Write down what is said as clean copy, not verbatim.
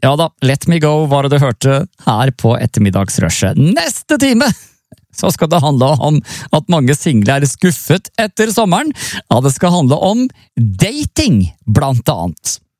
Ja da, Let Me Go var det du hørte her på ettermiddagsrushet. Neste time så skal det handle om at mange single er skuffet etter sommeren. Ja, det skal handle om dating, blant annet.